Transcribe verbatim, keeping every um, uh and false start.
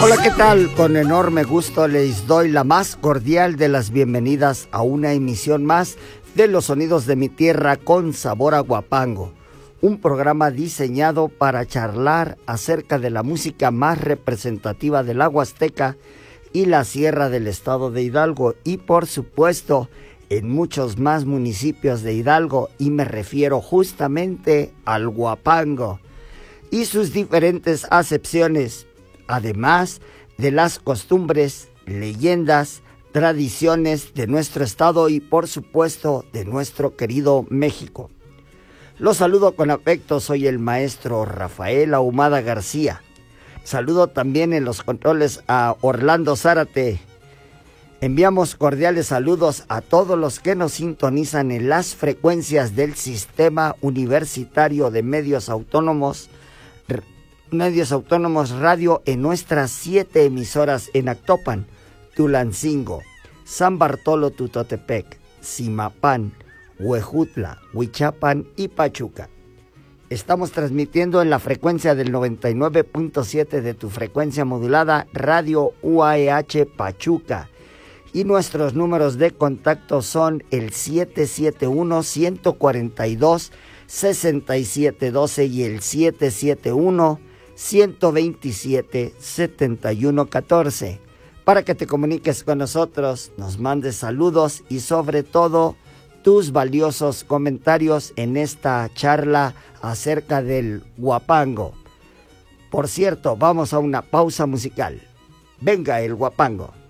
Hola, ¿qué tal? Con enorme gusto les doy la más cordial de las bienvenidas a una emisión más de Los Sonidos de mi Tierra con sabor a Huapango. Un programa diseñado para charlar acerca de la música más representativa del la Huasteca y la sierra del estado de Hidalgo y por supuesto en muchos más municipios de Hidalgo, y me refiero justamente al Huapango y sus diferentes acepciones, además de las costumbres, leyendas, tradiciones de nuestro estado y por supuesto de nuestro querido México. Los saludo con afecto, soy el maestro Rafael Ahumada García. Saludo también en los controles a Orlando Zárate. Enviamos cordiales saludos a todos los que nos sintonizan en las frecuencias del Sistema Universitario de Medios Autónomos, Medios Autónomos Radio en nuestras siete emisoras en Actopan, Tulancingo, San Bartolo Tutotepec, Zimapán, Huejutla, Huichapan y Pachuca. Estamos transmitiendo en la frecuencia del noventa y nueve punto siete de tu frecuencia modulada Radio U A E H Pachuca. Y nuestros números de contacto son el siete siete uno, uno cuatro dos, seis siete uno dos y el siete siete uno, uno dos siete, siete uno uno cuatro. Para que te comuniques con nosotros, nos mandes saludos y sobre todo tus valiosos comentarios en esta charla acerca del Huapango. Por cierto, vamos a una pausa musical. Venga el Huapango.